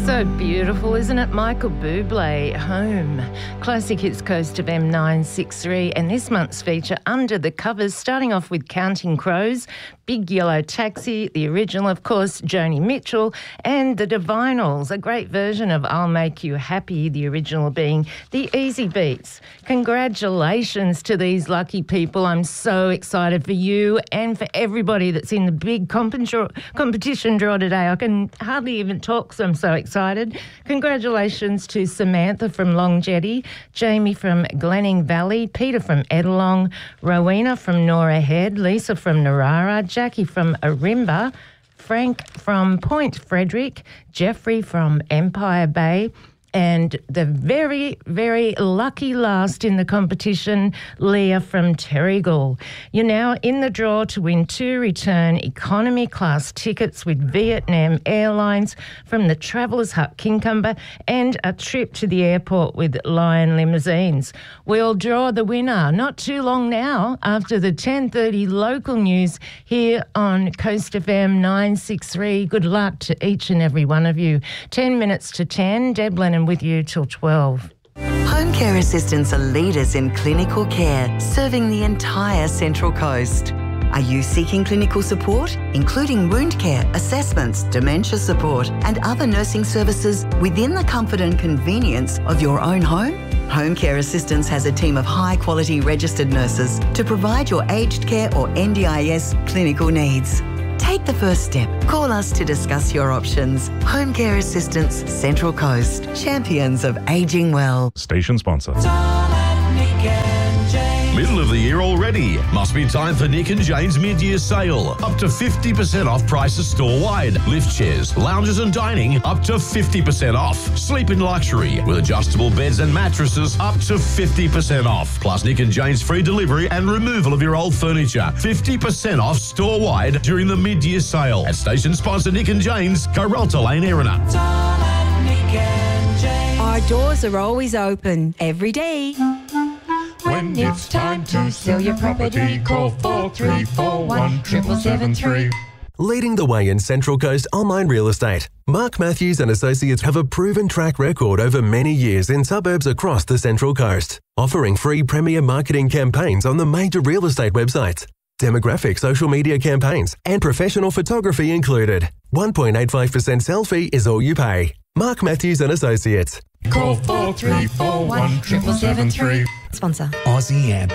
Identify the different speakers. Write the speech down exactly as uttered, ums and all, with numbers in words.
Speaker 1: So beautiful, isn't it? Michael Bublé, Home. Classic Hits Coast of M nine six three, and this month's feature, Under the Covers, starting off with Counting Crows, Big Yellow Taxi, the original, of course, Joni Mitchell, and the Divinals, a great version of I'll Make You Happy, the original being the Easy Beats. Congratulations to these lucky people. I'm so excited for you and for everybody that's in the big competition draw today. I can hardly even talk, so I'm so excited. Congratulations to Samantha from Long Jetty, Jamie from Glenning Valley, Peter from Edelong, Rowena from Nora Head, Lisa from Narara, Jackie from Arimba, Frank from Point Frederick, Jeffrey from Empire Bay, and the very, very lucky last in the competition, Leah from Terrigal. You're now in the draw to win two return economy class tickets with Vietnam Airlines from the Travellers Hut Kincumber and a trip to the airport with Lion Limousines. We'll draw the winner not too long now after the ten thirty local news here on Coast F M nine six three. Good luck to each and every one of you. ten minutes to ten. Deb Lennon with you till twelve.
Speaker 2: Home care assistants are leaders in clinical care, serving the entire Central Coast. Are you seeking clinical support, including wound care, assessments, dementia support, and other nursing services within the comfort and convenience of your own home? Home Care Assistance has a team of high-quality registered nurses to provide your aged care or N D I S clinical needs. Take the first step. Call us to discuss your options. Home Care Assistance, Central Coast. Champions of ageing well.
Speaker 3: Station sponsor.
Speaker 4: Middle of the year already. Must be time for Nick and Jane's mid-year sale. Up to fifty percent off prices store-wide. Lift chairs, lounges and dining up to fifty percent off. Sleep in luxury with adjustable beds and mattresses up to fifty percent off. Plus Nick and Jane's free delivery and removal of your old furniture. fifty percent off store-wide during the mid-year sale. At station sponsor Nick and Jane's, Coralta Lane, Erina.
Speaker 5: Our doors are always open every day.
Speaker 6: When it's time to sell your property, call four three four one, seven seven three.
Speaker 7: Leading the way in Central Coast online real estate, Mark Matthews and Associates have a proven track record over many years in suburbs across the Central Coast, offering free premier marketing campaigns on the major real estate websites, demographic social media campaigns, and professional photography included. one point eight five percent sell fee is all you pay. Mark Matthews and Associates.
Speaker 6: Call four three four one, seven seven three.
Speaker 5: Sponsor.
Speaker 8: Aussie Amp.